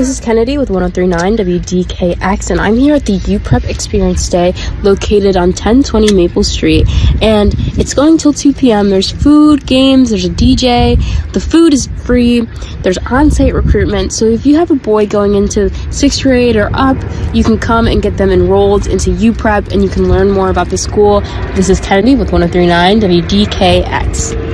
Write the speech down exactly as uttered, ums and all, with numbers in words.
this is Kennedy with one oh three point nine W D K X, and I'm here at the U Prep Experience Day located on ten twenty Maple Street, and it's going till two p m There's food, games, there's a D J, the food is free, there's on-site recruitment, so if you have a boy going into sixth grade or up, you can come and get them enrolled into U Prep and you can learn more about the school. This is Kennedy with one oh three point nine W D K X.